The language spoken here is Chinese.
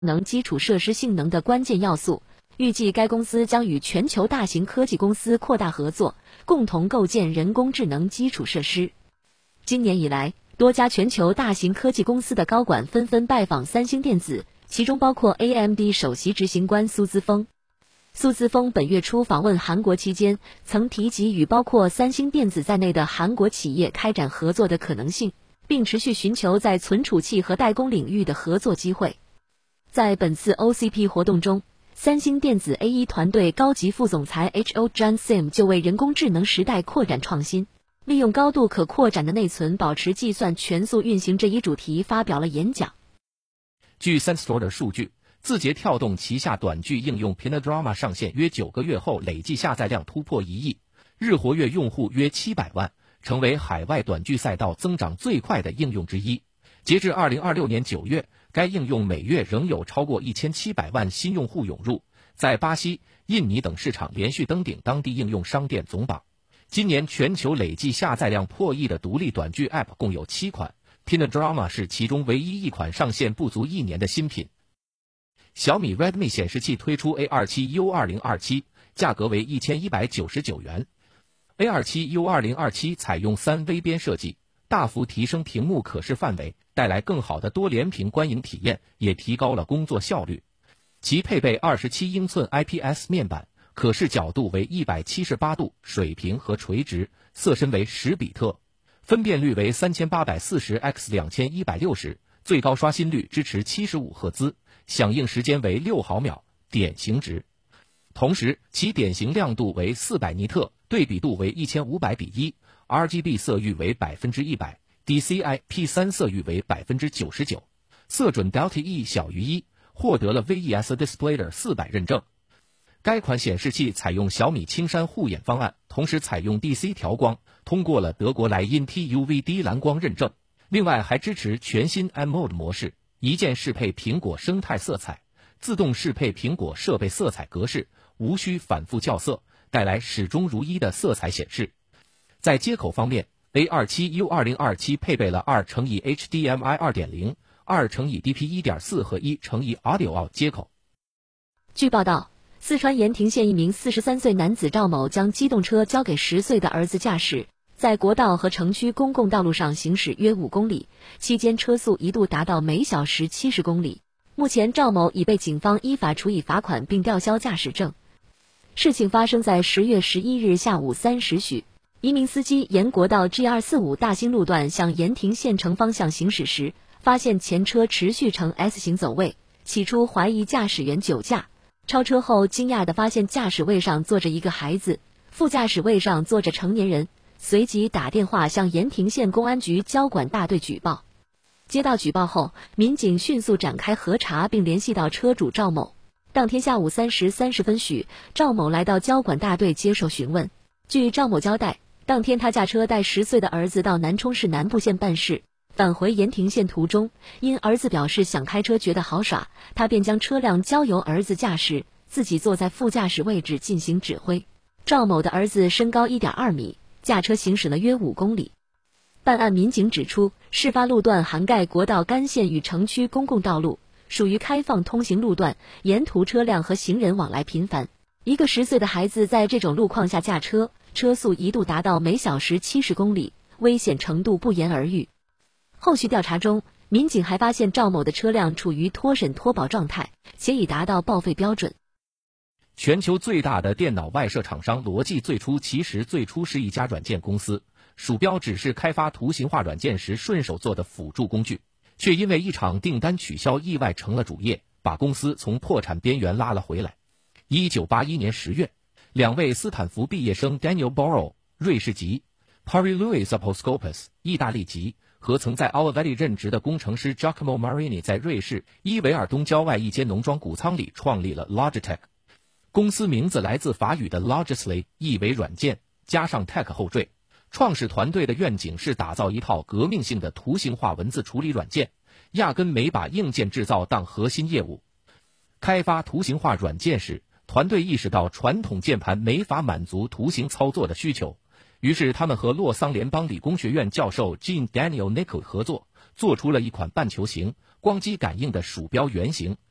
能基础设施性能的关键要素。预计该公司将与全球大型科技公司扩大合作，共同构建人工智能基础设施。今年以来，多家全球大型科技公司的高管纷纷拜访三星电子，其中包括 AMD 首席执行官苏姿丰。苏姿丰本月初访问韩国期间，曾提及与包括三星电子在内的韩国企业开展合作的可能性，并持续寻求在存储器和代工领域的合作机会。在本次 OCP 活动中，三星电子 A1 团队高级副总裁 Ho Jun Sim 就为人工智能时代扩展创新，利用高度可扩展的内存保持计算全速运行这一主题发表了演讲。 据 Sensor 的数据，字节跳动旗下短剧应用 Pinodrama 上线约9个月后，累计下载量突破1亿，日活跃用户约700万，成为海外短剧赛道增长最快的应用之一。截至2026年9月，该应用每月仍有超过1700万新用户涌入，在巴西、印尼等市场连续登顶当地应用商店总榜。今年全球累计下载量破亿的独立短剧 App 共有7款， Pinodrama 是其中唯一一款上线不足1年的新品。小米 Redmi 显示器推出 A27U2027， 价格为1199元。A27U2027 采用3微边设计，大幅提升屏幕可视范围，带来更好的多联屏观影体验，也提高了工作效率。其配备27英寸 IPS 面板，可视角度为178度，水平和垂直，色深为10比特，分辨率为 3840x2160， 最高刷新率支持75赫兹，响应时间为6毫秒，典型值。同时其典型亮度为400尼特，对比度为1500比1， RGB 色域为 100%， DCI-P3 色域为 99%， 色准 Delta E 小于1，获得了 VES Displayer 400认证。该款显示器采用小米青山护眼方案，同时采用 DC 调光，通过了德国莱茵 TUV 低蓝光认证。另外还支持全新 M-Mode 模式，一键适配苹果生态色彩，自动适配苹果设备色彩格式，无需反复校色，带来始终如一的色彩显示。在接口方面， A27U2027 配备了 2x HDMI 2.0、2x DP 1.4 和 1x Audio Out 接口。 据报道，四川盐亭县一名43岁男子赵某将机动车交给10岁的儿子驾驶，在国道和城区公共道路上行驶约5公里，期间车速一度达到每小时70公里。目前赵某已被警方依法处以罚款并吊销驾驶证。事情发生在10月11日下午3时许，一名司机沿国道 G245 大兴路段向盐亭县城方向行驶时，发现前车持续呈 S 型走位，起初怀疑驾驶员酒驾，超车后惊讶地发现驾驶位上坐着一个孩子，副驾驶位上坐着成年人，随即打电话向盐亭县公安局交管大队举报。接到举报后，民警迅速展开核查并联系到车主赵某。当天下午3时30分许，赵某来到交管大队接受询问。据赵某交代，当天他驾车带10岁的儿子到南充市南部县办事，返回盐亭县途中，因儿子表示想开车觉得好耍，他便将车辆交由儿子驾驶，自己坐在副驾驶位置进行指挥。赵某的儿子身高 1.2 米，驾车行驶了约5公里。办案民警指出，事发路段涵盖国道干线与城区公共道路，属于开放通行路段，沿途车辆和行人往来频繁。一个10岁的孩子在这种路况下驾车，车速一度达到每小时70公里，危险程度不言而喻。后续调查中，民警还发现赵某的车辆处于脱审脱保状态，且已达到报废标准。 全球最大的电脑外设厂商罗技最初是一家软件公司，鼠标只是开发图形化软件时顺手做的辅助工具，却因为一场订单取消意外成了主业，把公司从破产边缘拉了回来。1981年10月，2位斯坦福毕业生 Daniel Borrow 瑞士籍 Pari Louis Aposkopoulos 意大利籍和曾在 Olivetti 任职的工程师 Giacomo Marini 在瑞士伊维尔东郊外一间农庄谷仓里创立了 Logitech。 公司名字来自法语的 Logically， 意为软件，加上 tech 后缀。创始团队的愿景是打造一套革命性的图形化文字处理软件，压根没把硬件制造当核心业务。开发图形化软件时，团队意识到传统键盘没法满足图形操作的需求，于是他们和洛桑联邦理工学院教授 Jean Daniel Nicol 合作，做出了一款半球形、光机感应的鼠标原型，